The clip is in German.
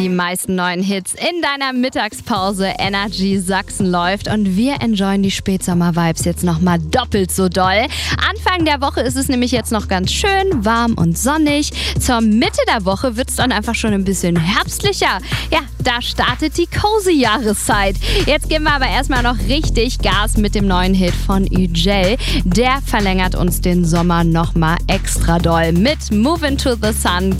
Die meisten neuen Hits in deiner Mittagspause. Energy Sachsen läuft und wir enjoyen die Spätsommer-Vibes jetzt nochmal doppelt so doll. Anfang der Woche ist es nämlich jetzt noch ganz schön warm und sonnig. Zur Mitte der Woche wird es dann einfach schon ein bisschen herbstlicher. Ja, da startet die cozy Jahreszeit. Jetzt geben wir aber erstmal noch richtig Gas mit dem neuen Hit von Üjel. Der verlängert uns den Sommer nochmal extra doll mit Move Into the Sun.